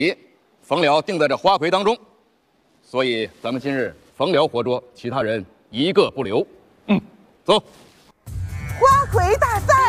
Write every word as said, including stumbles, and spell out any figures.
冯辽定在这花魁当中，所以咱们今日冯辽活捉，其他人一个不留。嗯，走。 花魁大战。